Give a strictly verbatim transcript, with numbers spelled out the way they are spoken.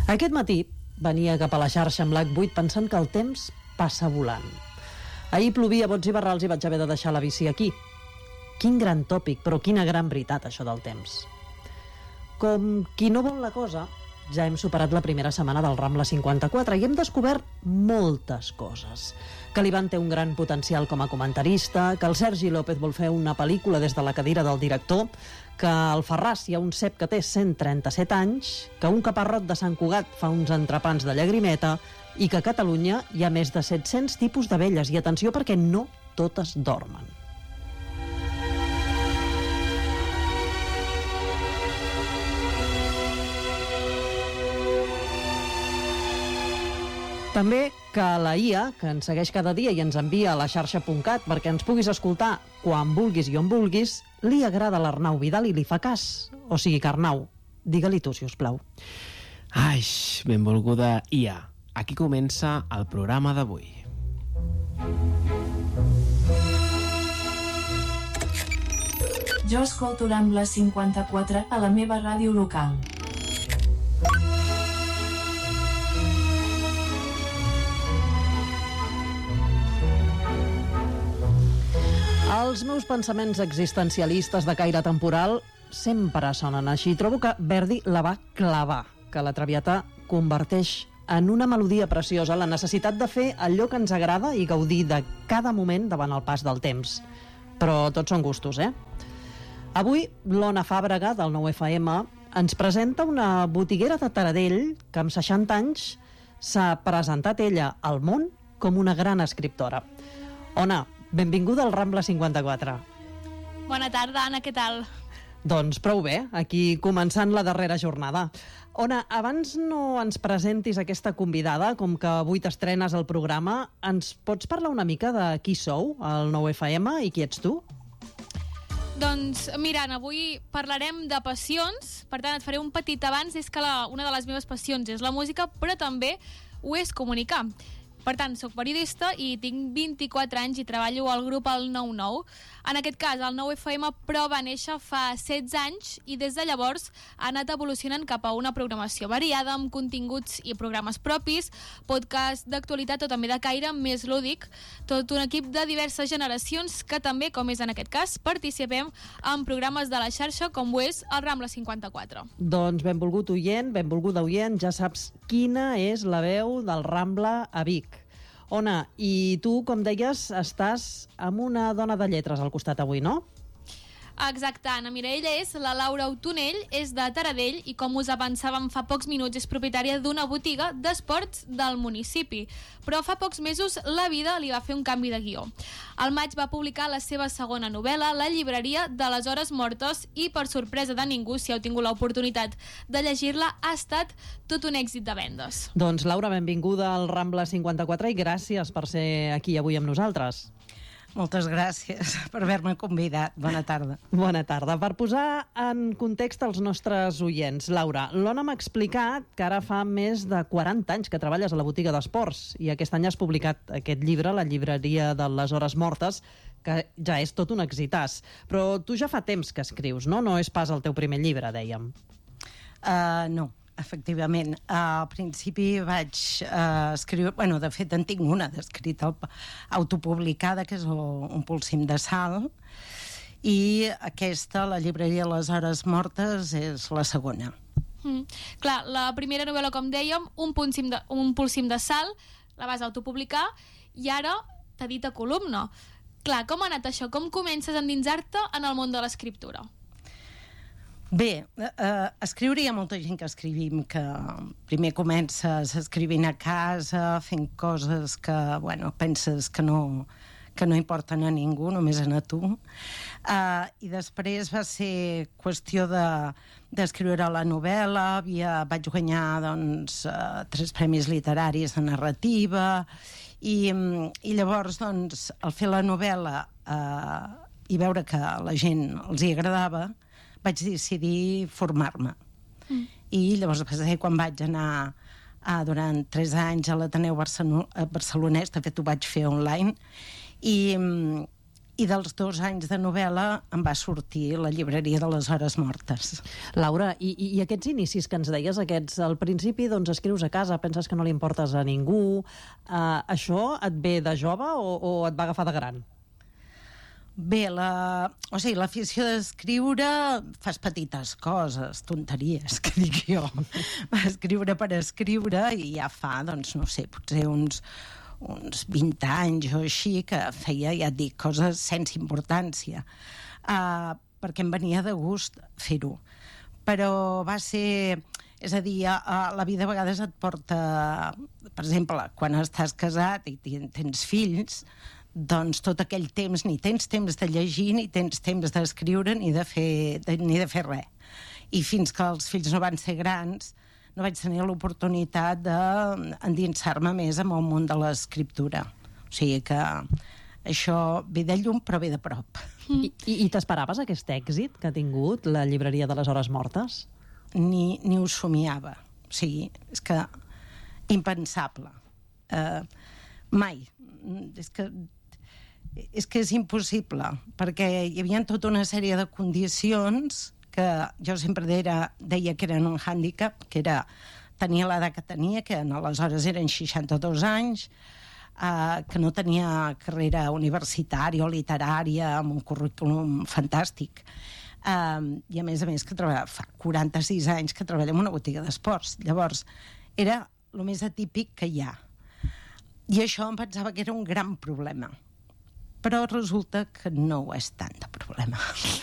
Aquest matí venia cap a la xarxa amb l'H vuit pensant que el temps passa volant. Ahir plovia a bots i barrals i vaig haver de deixar la bici aquí. Quin gran tòpic, però quina gran veritat, això del temps. Com qui no vol la cosa, ja hem superat la primera setmana del Rambla cinquanta-quatre i hem descobert moltes coses. Que l'Ivan té un gran potencial com a comentarista, que el Sergi López vol fer una pel·lícula des de la cadira del director, que al Ferraz hi ha un cep que té cent trenta-set anys, que un caparrot de Sant Cugat fa uns entrepans de llagrimeta i que a Catalunya hi ha més de set-cents tipus d'abelles. I atenció, perquè no totes dormen. També que la I A, que ens segueix cada dia i ens envia a la xarxa punt cat perquè ens puguis escoltar quan vulguis i on vulguis, li agrada l'Arnau Vidal i li fa cas. O sigui que, Arnau, digue-li tu, si us plau. Ai, benvolguda I A. Aquí comença el programa d'avui. Jo escolto Rambla cinquanta-quatre a la meva ràdio local. Els meus pensaments existencialistes de caire temporal sempre sonen així. Trobo que Verdi la va clavar, que la Traviata converteix en una melodia preciosa la necessitat de fer allò que ens agrada i gaudir de cada moment davant el pas del temps. Però tots són gustos, eh? Avui, l'Ona Fàbrega, del nou F M, ens presenta una botiguera de Taradell que amb seixanta anys s'ha presentat ella al món com una gran escriptora. Ona, benvinguda al Rambla cinquanta-quatre. Bona tarda, Anna, què tal? Doncs prou bé, aquí començant la darrera jornada. Ona, abans no ens presentis aquesta convidada, com que avui t'estrenes al programa, ens pots parlar una mica de qui sou, al nou F M, i qui ets tu? Doncs, mira, Anna, avui parlarem de passions, per tant et faré un petit abans, és que la, una de les meves passions és la música, però també ho és comunicar. Per tant, soc periodista i tinc vint-i-quatre anys i treballo al grup El nou nou. En aquest cas, el nou F M, però va néixer fa setze anys i des de llavors ha anat evolucionant cap a una programació variada amb continguts i programes propis, podcast d'actualitat o també de caire més lúdic, tot un equip de diverses generacions que també, com és en aquest cas, participem en programes de la xarxa com ho és el Rambla cinquanta-quatre. Doncs benvolgut oient, benvolguda oient, ja saps quina és la veu del Rambla a Vic. Ona, i tu, com deies, estàs amb una dona de lletres al costat avui, no? Exacte, Anna. Mira, ella és la Laura Autonell, és de Taradell i, com us avançàvem fa pocs minuts, és propietària d'una botiga d'esports del municipi. Però fa pocs mesos la vida li va fer un canvi de guió. Al maig va publicar la seva segona novel·la, La llibreria de les hores mortes, i, per sorpresa de ningú, si heu tingut l'oportunitat de llegir-la, ha estat tot un èxit de vendes. Doncs, Laura, benvinguda al Rambla cinquanta-quatre i gràcies per ser aquí avui amb nosaltres. Moltes gràcies per haver-me convidat. Bona tarda. Bona tarda. Per posar en context els nostres oients, Laura, l'Ona m'ha explicat que ara fa més de quaranta anys que treballes a la botiga d'esports i aquest any has publicat aquest llibre, La llibreria de les hores mortes, que ja és tot un exitàs. Però tu ja fa temps que escrius, no? No és pas el teu primer llibre, dèiem. Uh, no. Efectivament, al principi vaig uh, escriure, bueno, de fet en tinc una d'escrita autopublicada, que és Un polsim de sal, i aquesta, La llibreria de les hores mortes, és la segona. Mm. Clar, la primera novel·la, com dèiem, Un polsim de, un polsim de sal, la vas autopublicar, i ara t'edita columna. Clar, com ha anat això? Com comences a endinsar-te en el món de l'escriptura? Bé, eh, escriure hi ha molta gent que escrivim, que primer comences escrivint a casa, fent coses que, bueno, penses que no, que no importen a ningú, només a tu. Uh, I després va ser qüestió de, d'escriure la novel·la, havia, vaig guanyar doncs, uh, tres premis literaris de narrativa, i, i llavors, doncs, al fer la novel·la uh, i veure que a la gent els hi agradava, vaig decidir formar-me. Mm. I llavors, quan vaig anar a, durant tres anys a l'Ateneu Barcelonès, de fet ho vaig fer online, i, i dels dos anys de novel·la em va sortir La llibreria de les hores mortes. Laura, i, i, i aquests inicis que ens deies, aquests, al principi doncs escrius a casa, penses que no li importes a ningú, uh, això et ve de jove o, o et va agafar de gran? Bé, la, o sigui, l'afició d'escriure, fas petites coses, tonteries, que dic jo. Escriure per escriure i ja fa, doncs, no sé, potser uns, uns vint anys o així, que feia, ja et dic, coses sense importància, uh, perquè em venia de gust fer-ho. Però va ser... És a dir, uh, la vida a vegades et porta... Per exemple, quan estàs casat i tens fills, doncs tot aquell temps ni tens temps de llegir, ni tens temps d'escriure, ni de fer, de, ni de fer res. I fins que els fills no van ser grans, no vaig tenir l'oportunitat d'endinsar-me més en el món de l'escriptura. O sigui que això ve de llum, però ve de prop. Mm. I, i t'esperaves aquest èxit que ha tingut la llibreria de les hores mortes? Ni, ni ho somiava. O sigui, és que impensable. Uh, mai. És que és que és impossible, perquè hi havia tota una sèrie de condicions que jo sempre deia, deia que eren un hàndicap, que era tenir l'edat que tenia, que aleshores eren seixanta-dos anys, eh, que no tenia carrera universitària o literària, amb un currículum fantàstic, eh, i a més a més que treballa, fa quaranta-sis anys que treballa en una botiga d'esports. Llavors, era el més atípic que hi ha. I això em pensava que era un gran problema. Però resulta que no ho és tant de problema.